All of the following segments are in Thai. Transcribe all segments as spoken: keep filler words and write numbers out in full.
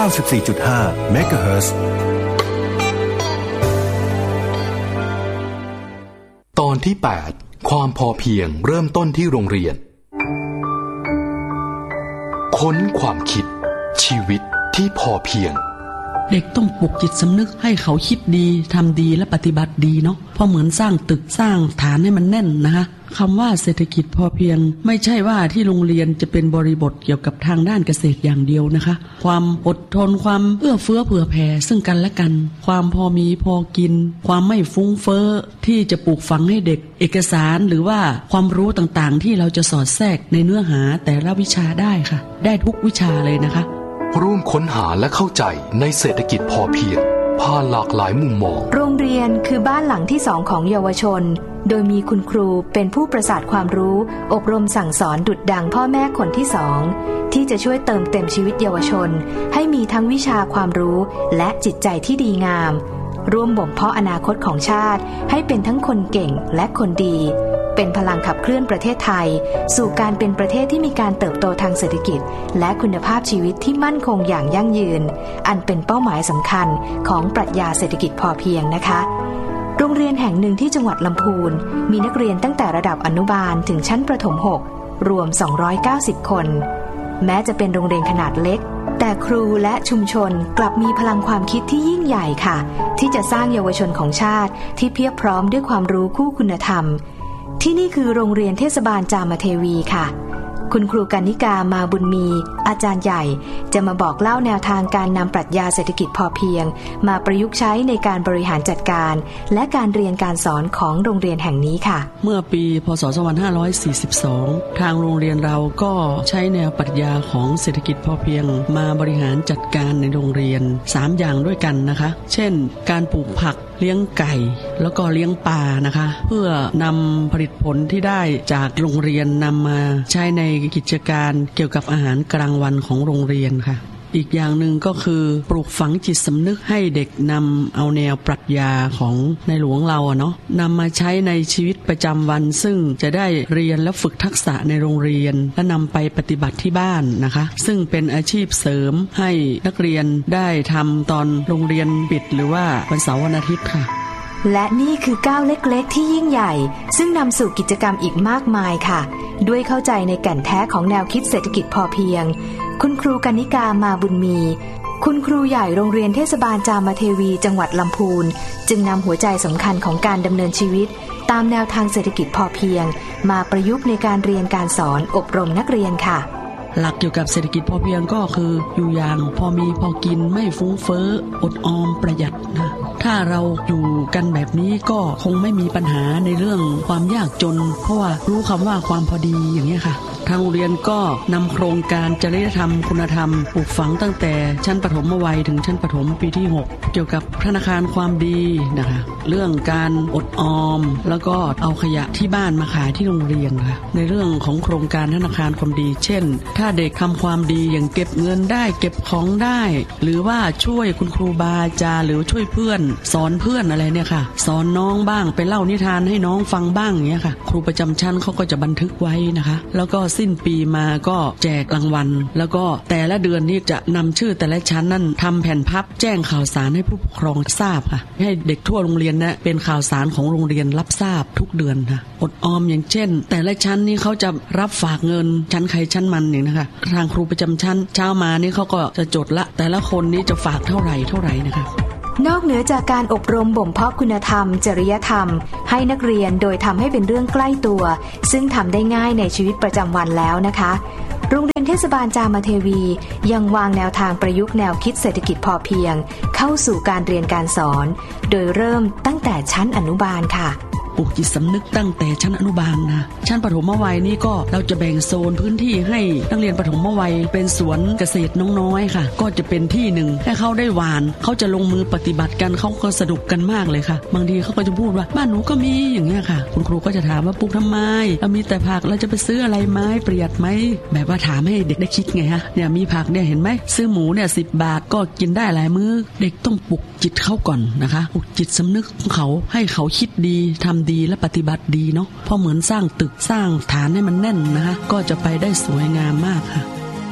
าสิบสี่จุดห้า เมกะเฮิรตซ์ตอนที่แปดความพอเพียงเริ่มต้นที่โรงเรียนค้นความคิดชีวิตที่พอเพียงเด็กต้องปลุกจิตสำนึกให้เขาคิดดีทำดีและปฏิบัติดีเนาะเพราะเหมือนสร้างตึกสร้างฐานให้มันแน่นนะคะคำว่าเศรษฐกิจพอเพียงไม่ใช่ว่าที่โรงเรียนจะเป็นบริบทเกี่ยวกับทางด้านเกษตรอย่างเดียวนะคะความอดทนความเอื้อเฟื้อเผื่อแผ่ซึ่งกันและกันความพอมีพอกินความไม่ฟุ้งเฟ้อที่จะปลูกฝังให้เด็กเอกสารหรือว่าความรู้ต่างๆที่เราจะสอดแทรกในเนื้อหาแต่ละวิชาได้ค่ะได้ทุกวิชาเลยนะคะร่วมค้นหาและเข้าใจในเศรษฐกิจพอเพียงผ่านหลากหลายมุมมองโรงเรียนคือบ้านหลังที่สองของเยาวชนโดยมีคุณครูเป็นผู้ประสาทความรู้อบรมสั่งสอนดุจดังพ่อแม่คนที่สองที่จะช่วยเติมเต็มชีวิตเยาวชนให้มีทั้งวิชาความรู้และจิตใจที่ดีงามร่วมบ่มเพาะอนาคตของชาติให้เป็นทั้งคนเก่งและคนดีเป็นพลังขับเคลื่อนประเทศไทยสู่การเป็นประเทศที่มีการเติบโตทางเศรษฐกิจและคุณภาพชีวิตที่มั่นคงอย่างยั่งยืนอันเป็นเป้าหมายสำคัญของปรัชญาเศรษฐกิจพอเพียงนะคะโรงเรียนแห่งหนึ่งที่จังหวัดลำพูนมีนักเรียนตั้งแต่ระดับอนุบาลถึงชั้นประถมหกรวมสองร้อยเก้าสิบคนแม้จะเป็นโรงเรียนขนาดเล็กแต่ครูและชุมชนกลับมีพลังความคิดที่ยิ่งใหญ่ค่ะที่จะสร้างเยาวชนของชาติที่เพียบพร้อมด้วยความรู้คู่คุณธรรมที่นี่คือโรงเรียนเทศบาลจามเทวีค่ะคุณครูกนิกามาบุญมีอาจารย์ใหญ่จะมาบอกเล่าแนวทางการนำปรัชญาเศรษฐกิจพอเพียงมาประยุกต์ใช้ในการบริหารจัดการและการเรียนการสอนของโรงเรียนแห่งนี้ค่ะเมื่อปีพ.ศ. สองพันห้าร้อยสี่สิบสองทางโรงเรียนเราก็ใช้แนวปรัชญาของเศรษฐกิจพอเพียงมาบริหารจัดการในโรงเรียนสามอย่างด้วยกันนะคะเช่นการปลูกผักเลี้ยงไก่แล้วก็เลี้ยงปลานะคะเพื่อนำผลิตผลที่ได้จากโรงเรียนนำมาใช้ในกิจการเกี่ยวกับอาหารกลางวันของโรงเรียนค่ะอีกอย่างหนึ่งก็คือปลูกฝังจิตสำนึกให้เด็กนำเอาแนวปรัชญาของในหลวงเราอะเนาะนำมาใช้ในชีวิตประจำวันซึ่งจะได้เรียนและฝึกทักษะในโรงเรียนและนำไปปฏิบัติที่บ้านนะคะซึ่งเป็นอาชีพเสริมให้นักเรียนได้ทำตอนโรงเรียนปิดหรือว่าวันเสาร์วันอาทิตย์ค่ะและนี่คือก้าวเล็กๆที่ยิ่งใหญ่ซึ่งนำสู่กิจกรรมอีกมากมายค่ะด้วยเข้าใจในแก่นแท้ของแนวคิดเศรษฐกิจพอเพียงคุณครูกนิกามาบุญมีคุณครูใหญ่โรงเรียนเทศบาลจามเทวีจังหวัดลำพูนจึงนำหัวใจสำคัญของการดำเนินชีวิตตามแนวทางเศรษฐกิจพอเพียงมาประยุกต์ในการเรียนการสอนอบรมนักเรียนค่ะหลักเกี่ยวกับเศรษฐกิจพอเพียงก็คืออยู่อย่างพอมีพอกินไม่ฟุ้งเฟ้ออดออมประหยัดนะถ้าเราอยู่กันแบบนี้ก็คงไม่มีปัญหาในเรื่องความยากจนเพราะว่ารู้คำว่าความพอดีอย่างนี้ค่ะทางโรงเรียนก็นำโครงการจริยธรรมคุณธรรมปลูกฝังตั้งแต่ชั้นประถมวัยถึงชั้นประถมปีที่หกเกี่ยวกับธนาคารความดีนะคะเรื่องการอดออมแล้วก็เอาขยะที่บ้านมาขายที่โรงเรียนค่ะในเรื่องของโครงการธนาคารความดีเช่นถ้าเด็กทำความดีอย่างเก็บเงินได้เก็บของได้หรือว่าช่วยคุณครูบาอาจารย์หรือช่วยเพื่อนสอนเพื่อนอะไรเนี่ยค่ะสอนน้องบ้างไปเล่านิทานให้น้องฟังบ้างอย่างเงี้ยค่ะครูประจำชั้นเขาก็จะบันทึกไว้นะคะแล้วก็สิ้นปีมาก็แจกรางวัลแล้วก็แต่ละเดือนนี่จะนำชื่อแต่ละชั้นนั่นทำแผ่นพับแจ้งข่าวสารให้ผู้ปกครองทราบค่ะให้เด็กทั่วโรงเรียนนะเป็นข่าวสารของโรงเรียนรับทราบทุกเดือนค่ะอดออมอย่างเช่นแต่ละชั้นนี่เขาจะรับฝากเงินชั้นใครชั้นมันอย่างนะคะทางครูประจำชั้นเช้ามานี่เขาก็จะจดละแต่ละคนนี่จะฝากเท่าไหร่เท่าไหร่นะคะนอกเหนือจากการอบรมบ่มเพาะคุณธรรมจริยธรรมให้นักเรียนโดยทำให้เป็นเรื่องใกล้ตัวซึ่งทำได้ง่ายในชีวิตประจำวันแล้วนะคะโรงเรียนเทศบาลจามเทวียังวางแนวทางประยุกต์แนวคิดเศรษฐกิจพอเพียงเข้าสู่การเรียนการสอนโดยเริ่มตั้งแต่ชั้นอนุบาลค่ะปลูกจิตสำนึกตั้งแต่ชั้นอนุบาลนะชั้นประถมวัยนี่ก็เราจะแบ่งโซนพื้นที่ให้นักเรียนประถมวัยเป็นสวนเกษตรน้อยๆค่ะก็จะเป็นที่หนึ่งให้เขาได้หวานเขาจะลงมือปฏิบัติกันเขาก็สนุกกันมากเลยค่ะบางทีเขาก็จะพูดว่าบ้านหนูก็มีอย่างเงี้ยค่ะคุณครูก็จะถามว่าปลูกทำไมเรามีแต่ผักเราจะไปซื้ออะไรไหมประหยัดไหมแบบว่าถามให้เด็กได้คิดไงฮะเนี่ยมีผักเนี่ยเห็นไหมซื้อหมูเนี่ยสิบบาทก็กินได้หลายมื้อเด็กต้องปลุกจิตเขาก่อนนะคะปลุกจิตสำนึกของเขาให้เขาคิดดีทำดีและปฏิบัติดีเนาะเพราะเหมือนสร้างตึกสร้างฐานให้มันแน่นนะคะก็จะไปได้สวยงามมากค่ะ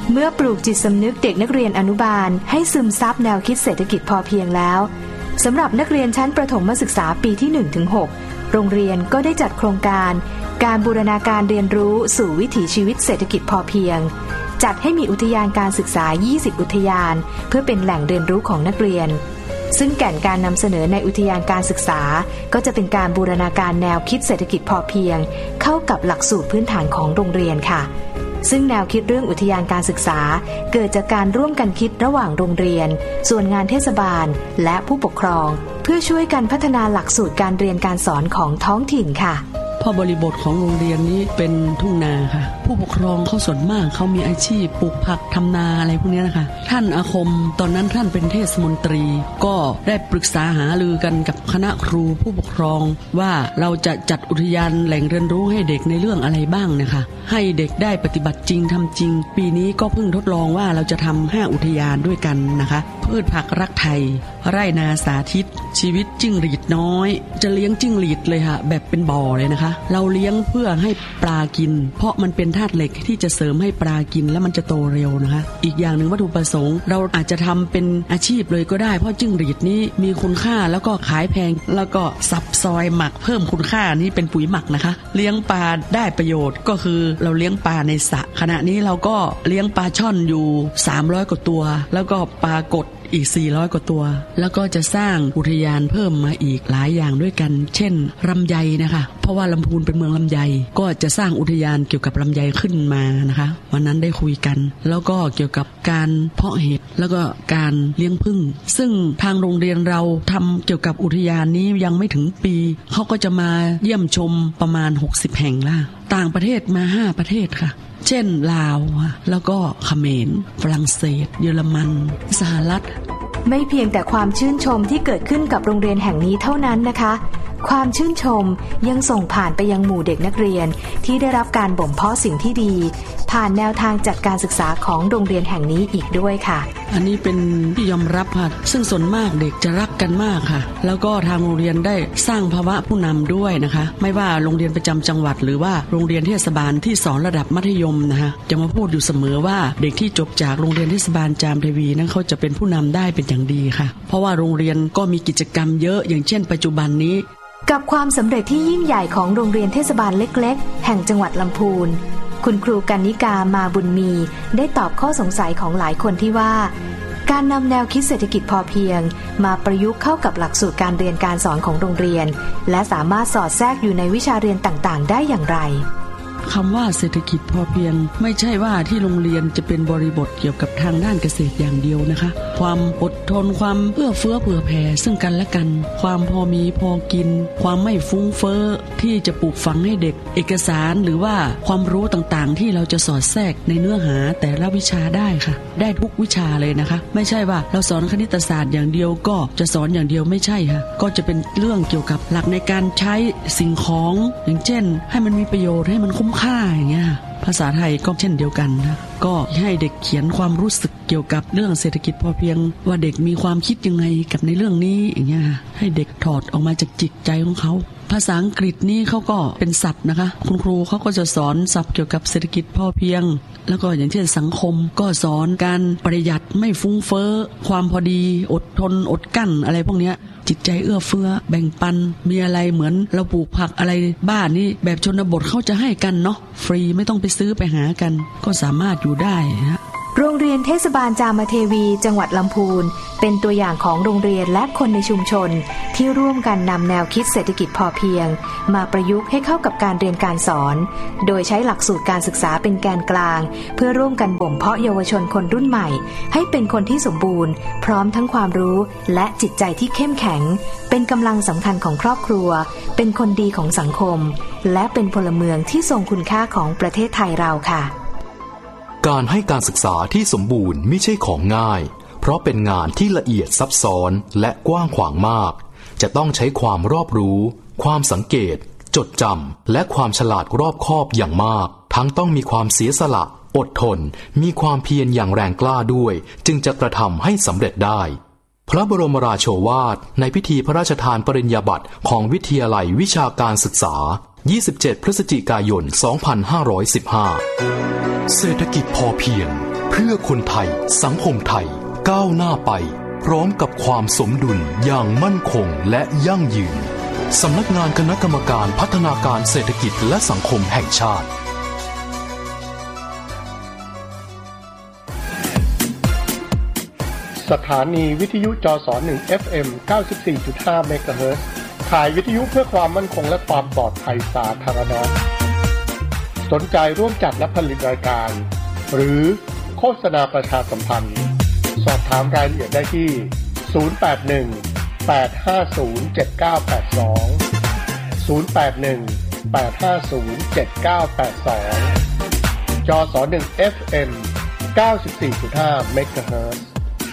เมื่อปลูกจิตสำนึกเด็กนักเรียนอนุบาลให้ซึมซับแนวคิดเศรษฐกิจพอเพียงแล้วสำหรับนักเรียนชั้นประถมศึกษาปีที่ หนึ่งถึงหก โรงเรียนก็ได้จัดโครงการการบูรณาการเรียนรู้สู่วิถีชีวิตเศรษฐกิจพอเพียงจัดให้มีอุทยานการศึกษายี่สิบอุทยานเพื่อเป็นแหล่งเรียนรู้ของนักเรียนซึ่งแก่นการนำเสนอในอุทยานการศึกษาก็จะเป็นการบูรณาการแนวคิดเศรษฐกิจพอเพียงเข้ากับหลักสูตรพื้นฐานของโรงเรียนค่ะซึ่งแนวคิดเรื่องอุทยานการศึกษาเกิดจากการร่วมกันคิดระหว่างโรงเรียนส่วนงานเทศบาลและผู้ปกครองเพื่อช่วยกันพัฒนาหลักสูตรการเรียนการสอนของท้องถิ่นค่ะพอบริบทของโรงเรียนนี้เป็นทุ่งนาค่ะผู้ปกครองเขาส่วนมากเขามีอาชีพปลูกผักทำนาอะไรพวกนี้นะคะท่านอาคมตอนนั้นท่านเป็นเทศมนตรีก็ได้ปรึกษาหารือกันกับคณะครูผู้ปกครองว่าเราจะจัดอุทยานแหล่งเรียนรู้ให้เด็กในเรื่องอะไรบ้างนะคะให้เด็กได้ปฏิบัติจริงทำจริงปีนี้ก็เพิ่งทดลองว่าเราจะทำห้าอุทยานด้วยกันนะคะพืชผักรักไทยไร่นาสาธิตชีวิตจิ้งหรีดน้อยจะเลี้ยงจิ้งหรีดเลยค่ะแบบเป็นบ่อเลยนะคะเราเลี้ยงเพื่อให้ปลากินเพราะมันเป็นธาตุเหล็กที่จะเสริมให้ปลากินแล้วมันจะโตเร็วนะคะอีกอย่างหนึ่งวัตถุประสงค์เราอาจจะทำเป็นอาชีพเลยก็ได้เพราะจิ้งหรีดนี้มีคุณค่าแล้วก็ขายแพงแล้วก็สับซอยหมักเพิ่มคุณค่านี้เป็นปุ๋ยหมักนะคะเลี้ยงปลาได้ประโยชน์ก็คือเราเลี้ยงปลาในสระขณะนี้เราก็เลี้ยงปลาช่อนอยู่สามร้อยกว่าตัวแล้วก็ปลากดอีกสี่ร้อยกว่าตัวแล้วก็จะสร้างอุทยานเพิ่มมาอีกหลายอย่างด้วยกันเช่นลำไยนะคะเพราะว่าลำพูนเป็นเมืองลำไยก็จะสร้างอุทยานเกี่ยวกับลำไยขึ้นมานะคะวันนั้นได้คุยกันแล้วก็เกี่ยวกับการเพาะเห็ดแล้วก็การเลี้ยงผึ้งซึ่งทางโรงเรียนเราทำเกี่ยวกับอุทยานนี้ยังไม่ถึงปีเขาก็จะมาเยี่ยมชมประมาณหกสิบแห่งละต่างประเทศมาห้าประเทศค่ะเช่นลาวแล้วก็เขมรฝรั่งเศสเยอรมันสหรัฐไม่เพียงแต่ความชื่นชมที่เกิดขึ้นกับโรงเรียนแห่งนี้เท่านั้นนะคะความชื่นชมยังส่งผ่านไปยังหมู่เด็กนักเรียนที่ได้รับการบ่มเพาะสิ่งที่ดีผ่านแนวทางจัดการศึกษาของโรงเรียนแห่งนี้อีกด้วยค่ะอันนี้เป็นที่ยอมรับค่ะซึ่งส่วนมากเด็กจะรักกันมากค่ะแล้วก็ทางโรงเรียนได้สร้างภาวะผู้นำด้วยนะคะไม่ว่าโรงเรียนประจำจังหวัดหรือว่าโรงเรียนเทศบาลที่สอนระดับมัธยมนะคะจะมาพูดอยู่เสมอว่าเด็กที่จบจากโรงเรียนเทศบาลจามเทวีนั้นเขาจะเป็นผู้นำได้เป็นอย่างดีค่ะเพราะว่าโรงเรียนก็มีกิจกรรมเยอะอย่างเช่นปัจจุบันนี้กับความสำเร็จที่ยิ่งใหญ่ของโรงเรียนเทศบาลเล็กๆแห่งจังหวัดลำพูนคุณครูกนิกามาบุญมีได้ตอบข้อสงสัยของหลายคนที่ว่าการนำแนวคิดเศรษฐกิจพอเพียงมาประยุกต์เข้ากับหลักสูตรการเรียนการสอนของโรงเรียนและสามารถสอดแทรกอยู่ในวิชาเรียนต่างๆได้อย่างไรคำว่าเศรษฐกิจพอเพียงไม่ใช่ว่าที่โรงเรียนจะเป็นบริบทเกี่ยวกับทางด้านเกษตรอย่างเดียวนะคะความอดทนความเอื้อเฟื้อเผื่อแผ่ซึ่งกันและกันความพอมีพอกินความไม่ฟุ้งเฟ้อที่จะปลูกฝังให้เด็กเอกสารหรือว่าความรู้ต่างๆที่เราจะสอดแทรกในเนื้อหาแต่ละวิชาได้ค่ะได้ทุกวิชาเลยนะคะไม่ใช่ว่าเราสอนคณิตศาสตร์อย่างเดียวก็จะสอนอย่างเดียวไม่ใช่ค่ะก็จะเป็นเรื่องเกี่ยวกับหลักในการใช้สิ่งของอย่างเช่นให้มันมีประโยชน์ให้มันคุ้มค่าอย่างเงี้ยภาษาไทยก็เช่นเดียวกันนะก็ให้เด็กเขียนความรู้สึกเกี่ยวกับเรื่องเศรษฐกิจพอเพียงว่าเด็กมีความคิดยังไงกับในเรื่องนี้อย่างเงี้ยให้เด็กถอดออกมาจากจิตใจของเขาภาษาอังกฤษนี่เขาก็เป็นศัพท์นะคะคุณครูเขาก็จะสอนศัพท์เกี่ยวกับเศรษฐกิจพอเพียงแล้วก็อย่างเช่นสังคมก็สอนการประหยัดไม่ฟุ้งเฟ้อความพอดีอดทนอดกั้นอะไรพวกเนี้ยจิตใจเอื้อเฟื้อแบ่งปันมีอะไรเหมือนเราปลูกผักอะไรบ้านนี่แบบชนบทเขาจะให้กันเนาะฟรีไม่ต้องไปซื้อไปหากันก็สามารถอยู่ได้ฮะโรงเรียนเทศบาลจามเทวีจังหวัดลำพูนเป็นตัวอย่างของโรงเรียนและคนในชุมชนที่ร่วมกันนำแนวคิดเศรษฐกิจพอเพียงมาประยุกต์ให้เข้ากับการเรียนการสอนโดยใช้หลักสูตรการศึกษาเป็นแกนกลางเพื่อร่วมกันบ่มเพาะเยาวชนคนรุ่นใหม่ให้เป็นคนที่สมบูรณ์พร้อมทั้งความรู้และจิตใจที่เข้มแข็งเป็นกำลังสำคัญของครอบครัวเป็นคนดีของสังคมและเป็นพลเมืองที่ทรงคุณค่าของประเทศไทยเราค่ะการให้การศึกษาที่สมบูรณ์ไม่ใช่ของง่ายเพราะเป็นงานที่ละเอียดซับซ้อนและกว้างขวางมากจะต้องใช้ความรอบรู้ความสังเกตจดจำและความฉลาดรอบคอบอย่างมากทั้งต้องมีความเสียสละอดทนมีความเพียรอย่างแรงกล้าด้วยจึงจะกระทำให้สำเร็จได้พระบรมราโชวาทในพิธีพระราชทานปริญญาบัตรของวิทยาลัยวิชาการศึกษายี่สิบเจ็ดพฤศจิกายนสองพันห้าร้อยสิบห้าเศรษฐกิจพอเพียงเพื่อคนไทยสังคมไทยก้าวหน้าไปพร้อมกับความสมดุลอย่างมั่นคงและยั่งยืนสำนักงานคณะกรรมการพัฒนาการเศรษฐกิจและสังคมแห่งชาติสถานีวิทยุจสหนึ่ง เอฟ เอ็ม เก้าสิบสี่จุดห้า เมกะเฮิรตซ์ถ่ายวิทยุเพื่อความมั่นคงและความปลอดภัยสาธารณะสนใจร่วมจัดและผลิตรายการหรือโฆษณาประชาสัมพันธ์สอบถามรายละเอียดได้ที่ศูนย์ แปด หนึ่ง แปด ห้า ศูนย์ เจ็ด เก้า แปด สอง ศูนย์ แปด หนึ่ง แปด ห้า ศูนย์ เจ็ด เก้า แปด สองจสหนึ่ง เอฟ เอ็ม เก้าสิบสี่จุดห้า เมกะเฮิรตซ์